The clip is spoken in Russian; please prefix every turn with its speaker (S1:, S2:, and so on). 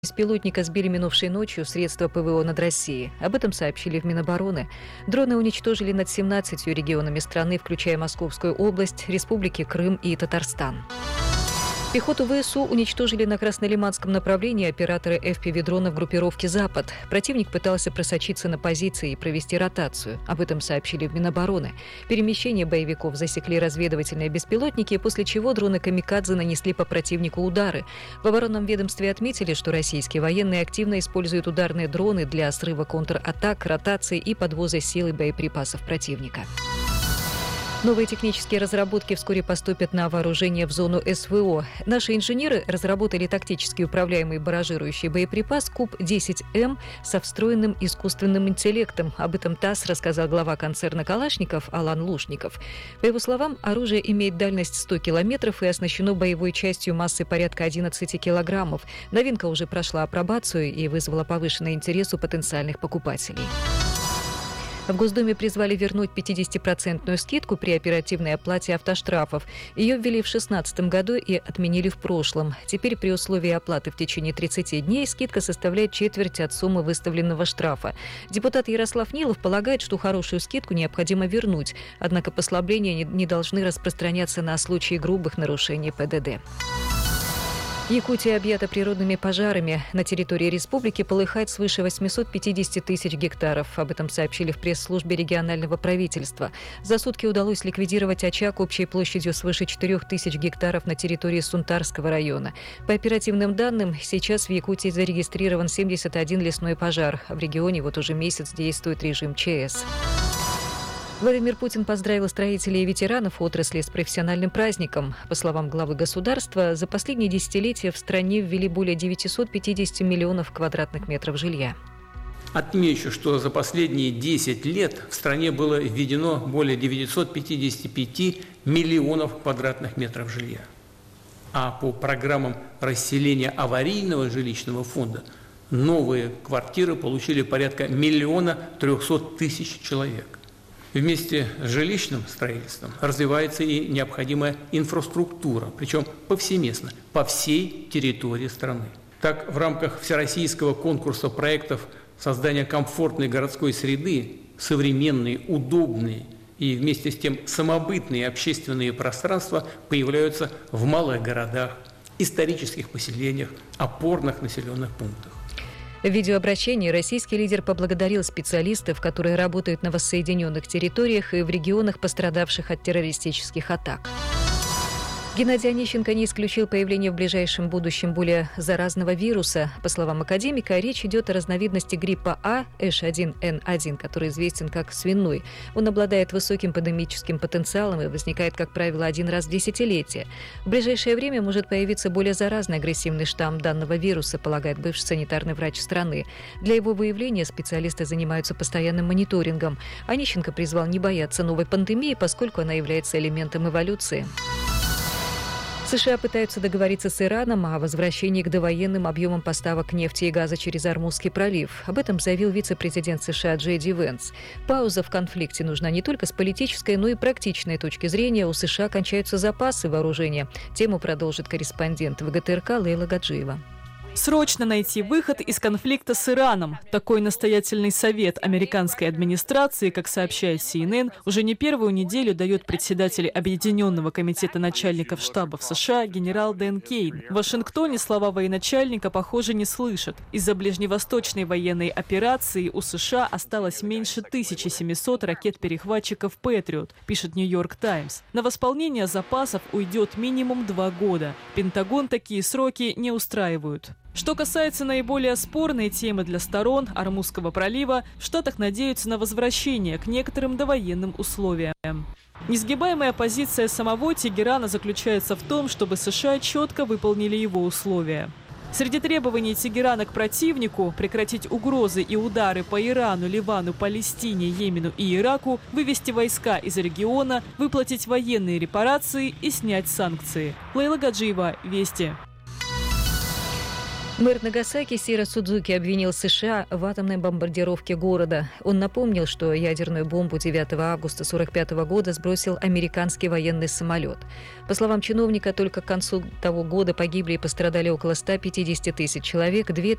S1: Беспилотника сбили минувшей ночью средства ПВО над Россией. Об этом сообщили в Минобороны. Дроны уничтожили над 17 регионами страны, включая Московскую область, республики Крым и Татарстан. Пехоту ВСУ уничтожили на Краснолиманском направлении операторы FPV-дронов группировки «Запад». Противник пытался просочиться на позиции и провести ротацию. Об этом сообщили в Минобороны. Перемещение боевиков засекли разведывательные беспилотники, после чего дроны «Камикадзе» нанесли по противнику удары. В оборонном ведомстве отметили, что российские военные активно используют ударные дроны для срыва контратак, ротации и подвоза сил и боеприпасов противника. Новые технические разработки вскоре поступят на вооружение в зону СВО. Наши инженеры разработали тактически управляемый барражирующий боеприпас КУБ-10М со встроенным искусственным интеллектом. Об этом ТАСС рассказал глава концерна «Калашников» Алан Лушников. По его словам, оружие имеет дальность 100 километров и оснащено боевой частью массой порядка 11 килограммов. Новинка уже прошла апробацию и вызвала повышенный интерес у потенциальных покупателей. В Госдуме призвали вернуть 50% скидку при оперативной оплате автоштрафов. Ее ввели в 2016 году и отменили в прошлом. Теперь при условии оплаты в течение 30 дней скидка составляет четверть от суммы выставленного штрафа. Депутат Ярослав Нилов полагает, что хорошую скидку необходимо вернуть. Однако послабления не должны распространяться на случаи грубых нарушений ПДД. Якутия объята природными пожарами. На территории республики полыхает свыше 850 тысяч гектаров. Об этом сообщили в пресс-службе регионального правительства. За сутки удалось ликвидировать очаг общей площадью свыше 4 тысяч гектаров на территории Сунтарского района. По оперативным данным, сейчас в Якутии зарегистрирован 71 лесной пожар. В регионе вот уже месяц действует режим ЧС. Владимир Путин поздравил строителей и ветеранов отрасли с профессиональным праздником. По словам главы государства, за последние десятилетия в стране ввели более 950 миллионов квадратных метров жилья.
S2: Отмечу, что за последние 10 лет в стране было введено более 955 миллионов квадратных метров жилья. А по программам расселения аварийного жилищного фонда новые квартиры получили порядка 1 300 000 человек. Вместе с жилищным строительством развивается и необходимая инфраструктура, причем повсеместно, по всей территории страны. Так, в рамках всероссийского конкурса проектов создания комфортной городской среды, современные, удобные и вместе с тем самобытные общественные пространства появляются в малых городах, исторических поселениях, опорных населенных пунктах.
S1: В видеообращении российский лидер поблагодарил специалистов, которые работают на воссоединенных территориях и в регионах, пострадавших от террористических атак. Геннадий Онищенко не исключил появление в ближайшем будущем более заразного вируса. По словам академика, речь идет о разновидности гриппа А H1N1, который известен как свиной. Он обладает высоким пандемическим потенциалом и возникает, как правило, один раз в десятилетие. В ближайшее время может появиться более заразный агрессивный штамм данного вируса, полагает бывший санитарный врач страны. Для его выявления специалисты занимаются постоянным мониторингом. Онищенко призвал не бояться новой пандемии, поскольку она является элементом эволюции. США пытаются договориться с Ираном о возвращении к довоенным объемам поставок нефти и газа через Ормузский пролив. Об этом заявил вице-президент США Джей Ди Венс. Пауза в конфликте нужна не только с политической, но и практичной точки зрения. У США кончаются запасы вооружения. Тему продолжит корреспондент ВГТРК Лейла Гаджиева.
S3: Срочно найти выход из конфликта с Ираном. Такой настоятельный совет американской администрации, как сообщает CNN, уже не первую неделю дает председатель Объединенного комитета начальников штабов США генерал Дэн Кейн. В Вашингтоне слова военачальника, похоже, не слышат. Из-за ближневосточной военной операции у США осталось меньше 1700 ракет-перехватчиков «Патриот», пишет Нью-Йорк Таймс. На восполнение запасов уйдет минимум 2 года. Пентагон такие сроки не устраивают. Что касается наиболее спорной темы для сторон Ормузского пролива, в Штатах надеются на возвращение к некоторым довоенным условиям. Несгибаемая позиция самого Тегерана заключается в том, чтобы США четко выполнили его условия. Среди требований Тегерана к противнику – прекратить угрозы и удары по Ирану, Ливану, Палестине, Йемену и Ираку, вывести войска из региона, выплатить военные репарации и снять санкции. Лейла Гаджиева, Вести.
S1: Мэр Нагасаки Сиро Судзуки обвинил США в атомной бомбардировке города. Он напомнил, что ядерную бомбу 9 августа 1945 года сбросил американский военный самолет. По словам чиновника, только к концу того года погибли и пострадали около 150 тысяч человек,